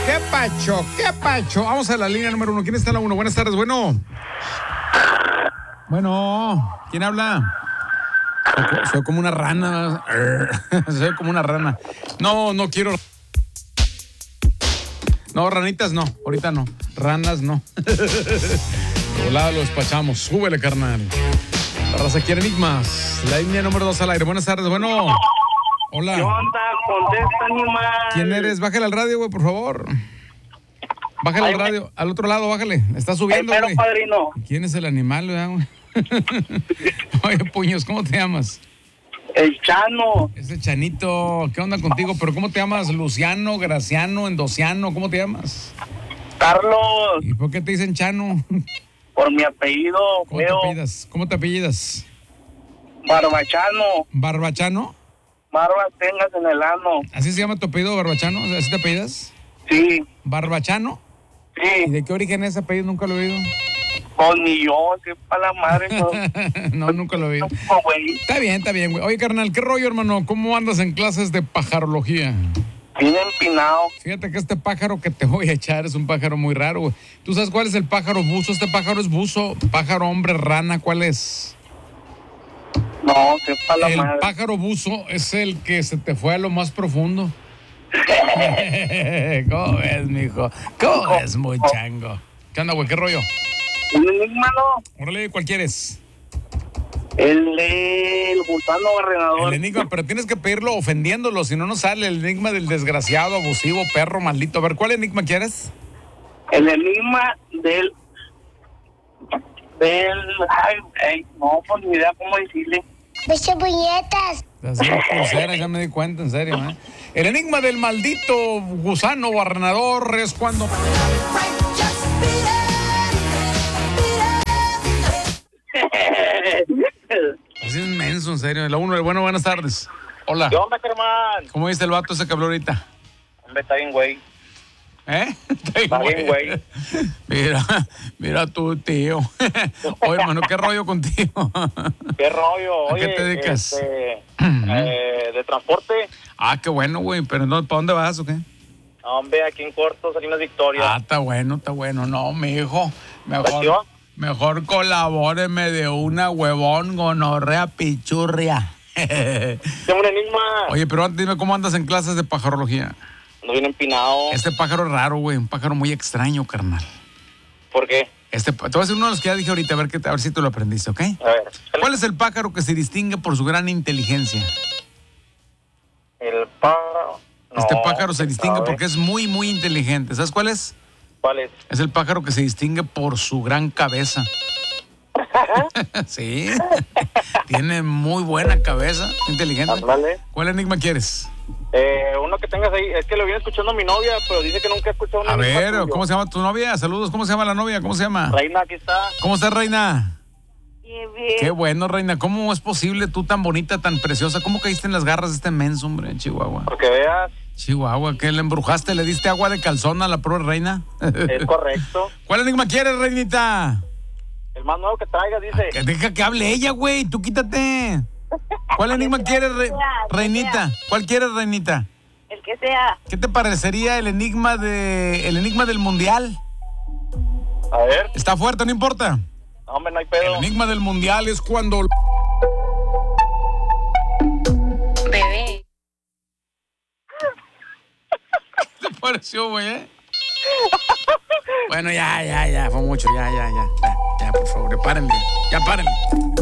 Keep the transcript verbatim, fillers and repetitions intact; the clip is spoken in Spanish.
¿Qué pacho? ¿Qué pacho? Vamos a la línea número uno. ¿Quién está en la uno? Buenas tardes, bueno. Bueno, ¿quién habla? Soy, soy como una rana. Soy como una rana. No, no quiero. No, ranitas no. Ahorita no. Ranas no. De volada lo despachamos. Súbele, carnal. La raza quiere enigmas. La línea número dos al aire. Buenas tardes, bueno. Hola. ¿Qué onda? Contesta, animal. ¿Quién eres? Bájale al radio, güey, por favor. Bájale al radio. Al otro lado, bájale. Está subiendo, El güey. mero padrino. ¿Quién es el animal, güey? Oye, puños, ¿cómo te llamas? El Chano. Ese Chanito, ¿qué onda contigo? ¿Pero cómo te llamas? ¿Luciano, Graciano, Endociano? ¿Cómo te llamas? Carlos. ¿Y por qué te dicen Chano? Por mi apellido, ¿Cómo te feo. apellidas? ¿Cómo te apellidas? Barbachano. ¿Barbachano? Barbas tengas en el ano. ¿Así se llama tu apellido, Barbachano? O sea, ¿así te apellidas? Sí, ¿Barbachano? ¿Y sí. de qué origen es ese apellido? Nunca lo he oído. Con mi yo, que para la madre. No, nunca lo he oído. No, güey. Está bien, está bien, güey. Oye, carnal, ¿qué rollo, hermano? ¿Cómo andas en clases de pajarología? Bien empinado. Fíjate que este pájaro que te voy a echar es un pájaro muy raro, güey. ¿Tú sabes cuál es el pájaro buzo? Este pájaro es buzo. Pájaro, hombre, rana, ¿cuál es? No, que para la El madre. pájaro buzo es el que se te fue a lo más profundo. ¿Cómo ves, mijo? ¿Cómo ves, muy chango? ¿Qué onda, güey? ¿Qué rollo? Un enigma, ¿no? Órale, ¿cuál quieres? El del gusano barrenador. El enigma, pero tienes que pedirlo ofendiéndolo, si no, no sale el enigma del desgraciado, abusivo, perro, maldito. A ver, ¿cuál enigma quieres? El enigma del... Del... Ay, ay, no, pues ni idea cómo decirle. ¡Beso puñetas! Así es pulsera, ya me di cuenta, en serio, ¿eh? El enigma del maldito gusano barrenador es cuando... Así es menso, en serio. La uno, bueno, buenas tardes. Hola. ¿Qué onda, Germán? ¿Cómo viste el vato ese que habló ahorita? Hombre, está bien, güey. ¿Eh? Está bien, güey. Mira, mira tú, tío. Oye, hermano, ¿qué rollo contigo? ¿Qué rollo? ¿A Oye, qué te dedicas? Este, eh, de transporte. Ah, qué bueno, güey. Pero no, ¿para dónde vas o qué? Hombre, aquí en Corto, Salinas Victoria. Ah, está bueno, está bueno. No, mijo. Mejor, ¿Pasión? mejor colabóreme de una huevón gonorrea pichurria. Tengo un enigma. Oye, pero antes dime cómo andas en clases de pajarología. No viene empinado. Este pájaro es raro, güey. Un pájaro muy extraño, carnal. ¿Por qué? Este, te voy a decir uno de los que ya dije ahorita, a ver, qué, a ver si tú lo aprendiste, ¿ok? A ver. ¿Cuál es el pájaro que se distingue por su gran inteligencia? El pájaro. No, Este pájaro se distingue ¿sabe? porque es muy, muy inteligente. ¿Sabes cuál es? ¿Cuál es? Es el pájaro que se distingue por su gran cabeza. Sí. Tiene muy buena cabeza, inteligente. Ándale. ¿Cuál enigma quieres? Eh, uno que tengas ahí. Es que lo viene escuchando a mi novia, pero dice que nunca ha escuchado un A enigma ver, tuyo. ¿cómo se llama tu novia? Saludos, ¿cómo se llama la novia? ¿Cómo se llama? Reina, aquí está. ¿Cómo estás, Reina? Bien, bien. Qué bueno, Reina. ¿Cómo es posible tú tan bonita, tan preciosa? ¿Cómo caíste en las garras de este menso, hombre, en Chihuahua? Porque veas, Chihuahua, ¿qué le embrujaste? ¿Le diste agua de calzón a la pobre Reina? es correcto. ¿Cuál enigma quieres, Reinita? El más nuevo que traigas, dice. Que deja que hable ella, güey. Tú quítate. ¿Cuál enigma quieres, re- Reinita? ¿Cuál quieres, Reinita? El que sea. ¿Qué te parecería el enigma de el enigma del mundial? A ver. Está fuerte, no importa. No, hombre, no hay El pedo. enigma del mundial es cuando... Bebé. ¿Qué te pareció, güey, eh? Bueno, ya, ya, ya. Fue mucho. Ya, ya, ya. Ya, ya, por favor. Párenle. Ya, párenle.